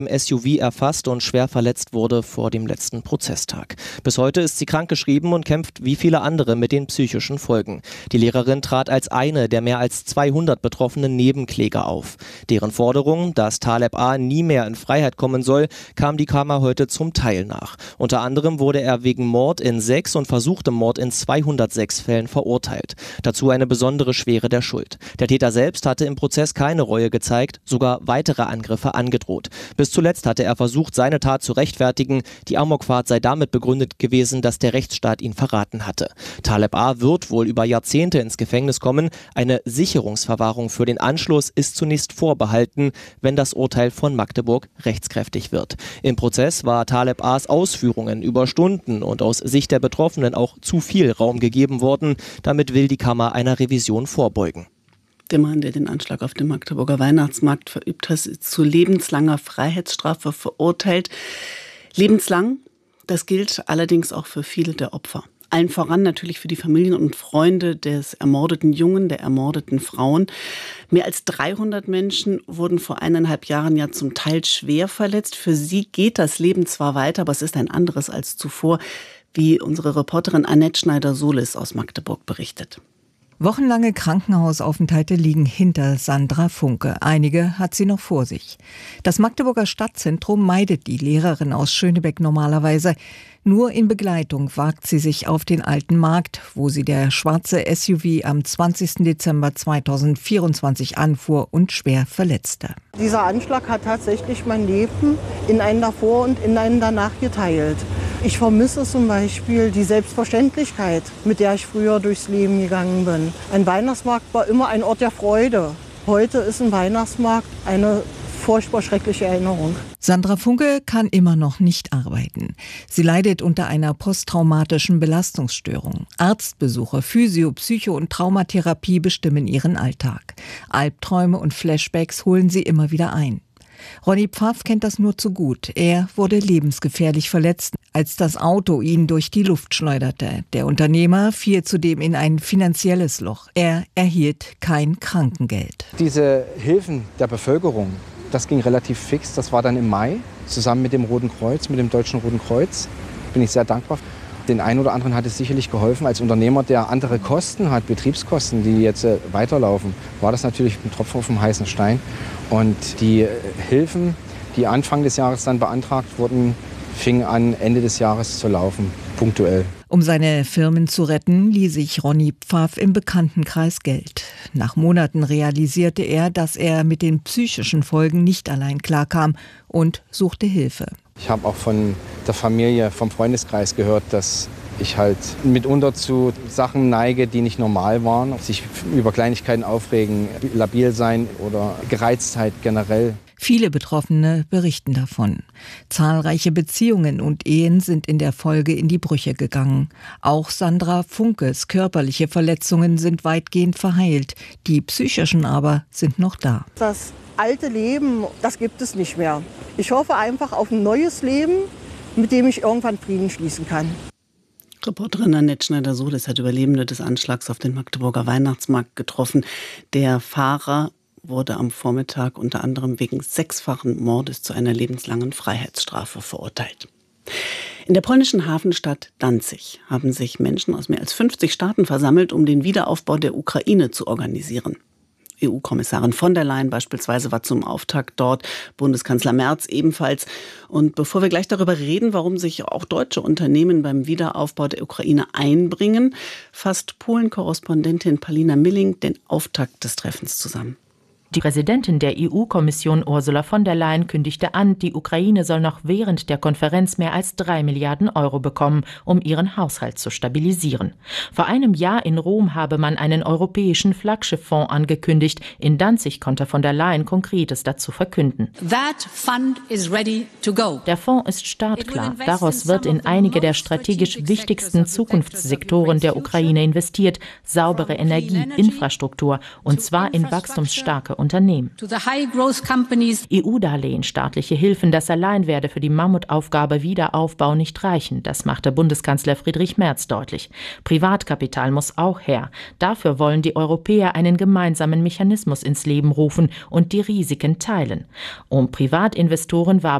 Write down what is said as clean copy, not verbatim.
SUV erfasst und schwer verletzt wurde vor dem letzten Prozesstag. Bis heute ist sie krankgeschrieben und kämpft wie viele andere mit den psychischen Folgen. Die Lehrerin trat als eine der mehr als 200 betroffenen Nebenkläger auf. Deren Forderung, dass Taleb A. nie mehr in Freiheit kommen soll, kam die Kammer heute zum Teil nach. Unter anderem wurde er wegen Mord in 6 und versuchtem Mord in 206 Fällen verurteilt. Dazu eine besondere Schwere der Schuld. Der Täter selbst hatte im Prozess keine Reue gezeigt, sogar weitere Angriffe angedroht. Bis zuletzt hatte er versucht, seine Tat zu rechtfertigen. Die Amokfahrt sei damit begründet gewesen, dass der Rechtsstaat ihn verraten hatte. Taleb A. wird wohl über Jahrzehnte ins Gefängnis kommen. Eine Sicherungsverwahrung für den Anschluss ist zunächst vorbehalten, wenn das Urteil von Magdeburg rechtskräftig wird. Im Prozess war Taleb A.'s Ausführungen über Stunden und aus Sicht der Betroffenen auch zu viel Raum gegeben worden. Damit will die Kammer einer Revision vorbeugen. Der Mann, der den Anschlag auf dem Magdeburger Weihnachtsmarkt verübt hat, ist zu lebenslanger Freiheitsstrafe verurteilt. Lebenslang, das gilt allerdings auch für viele der Opfer. Allen voran natürlich für die Familien und Freunde des ermordeten Jungen, der ermordeten Frauen. Mehr als 300 Menschen wurden vor 1,5 Jahren ja zum Teil schwer verletzt. Für sie geht das Leben zwar weiter, aber es ist ein anderes als zuvor, wie unsere Reporterin Annette Schneider-Solis aus Magdeburg berichtet. Wochenlange Krankenhausaufenthalte liegen hinter Sandra Funke. Einige hat sie noch vor sich. Das Magdeburger Stadtzentrum meidet die Lehrerin aus Schönebeck normalerweise. Nur in Begleitung wagt sie sich auf den Alten Markt, wo sie der schwarze SUV am 20. Dezember 2024 anfuhr und schwer verletzte. Dieser Anschlag hat tatsächlich mein Leben in einen davor und in einen danach geteilt. Ich vermisse zum Beispiel die Selbstverständlichkeit, mit der ich früher durchs Leben gegangen bin. Ein Weihnachtsmarkt war immer ein Ort der Freude. Heute ist ein Weihnachtsmarkt eine furchtbar schreckliche Erinnerung. Sandra Funke kann immer noch nicht arbeiten. Sie leidet unter einer posttraumatischen Belastungsstörung. Arztbesuche, Physio-, Psycho- und Traumatherapie bestimmen ihren Alltag. Albträume und Flashbacks holen sie immer wieder ein. Ronny Pfaff kennt das nur zu gut. Er wurde lebensgefährlich verletzt, als das Auto ihn durch die Luft schleuderte. Der Unternehmer fiel zudem in ein finanzielles Loch. Er erhielt kein Krankengeld. Diese Hilfen der Bevölkerung, das ging relativ fix. Das war dann im Mai, zusammen mit dem Roten Kreuz, mit dem Deutschen Roten Kreuz. Bin ich sehr dankbar. Den einen oder anderen hat es sicherlich geholfen. Als Unternehmer, der andere Kosten hat, Betriebskosten, die jetzt weiterlaufen, war das natürlich ein Tropfen auf dem heißen Stein. Und die Hilfen, die Anfang des Jahres dann beantragt wurden, fingen an, Ende des Jahres zu laufen, punktuell. Um seine Firmen zu retten, lieh sich Ronny Pfaff im Bekanntenkreis Geld. Nach Monaten realisierte er, dass er mit den psychischen Folgen nicht allein klarkam und suchte Hilfe. Ich habe auch von der Familie, vom Freundeskreis gehört, dass ich halt mitunter zu Sachen neige, die nicht normal waren. Sich über Kleinigkeiten aufregen, labil sein oder Gereiztheit generell. Viele Betroffene berichten davon. Zahlreiche Beziehungen und Ehen sind in der Folge in die Brüche gegangen. Auch Sandra Funkes körperliche Verletzungen sind weitgehend verheilt. Die psychischen aber sind noch da. Das alte Leben, das gibt es nicht mehr. Ich hoffe einfach auf ein neues Leben, mit dem ich irgendwann Frieden schließen kann. Reporterin Annette Schneider-Solis hat Überlebende des Anschlags auf den Magdeburger Weihnachtsmarkt getroffen. Der Fahrer wurde am Vormittag unter anderem wegen 6-fachen Mordes zu einer lebenslangen Freiheitsstrafe verurteilt. In der polnischen Hafenstadt Danzig haben sich Menschen aus mehr als 50 Staaten versammelt, um den Wiederaufbau der Ukraine zu organisieren. EU-Kommissarin von der Leyen beispielsweise war zum Auftakt dort, Bundeskanzler Merz ebenfalls. Und bevor wir gleich darüber reden, warum sich auch deutsche Unternehmen beim Wiederaufbau der Ukraine einbringen, fasst Polen-Korrespondentin Paulina Milling den Auftakt des Treffens zusammen. Die Präsidentin der EU-Kommission Ursula von der Leyen kündigte an, die Ukraine soll noch während der Konferenz mehr als 3 Milliarden Euro bekommen, um ihren Haushalt zu stabilisieren. Vor einem Jahr in Rom habe man einen europäischen Flaggschifffonds angekündigt. In Danzig konnte von der Leyen Konkretes dazu verkünden. That fund is ready to go. Der Fonds ist startklar. Daraus wird in einige der strategisch wichtigsten Zukunftssektoren der Ukraine investiert. Saubere Energie, Infrastruktur, und zwar in wachstumsstarke Unternehmen. To the high-growth companies. EU-Darlehen, staatliche Hilfen, das allein werde für die Mammutaufgabe Wiederaufbau nicht reichen. Das machte Bundeskanzler Friedrich Merz deutlich. Privatkapital muss auch her. Dafür wollen die Europäer einen gemeinsamen Mechanismus ins Leben rufen und die Risiken teilen. Um Privatinvestoren war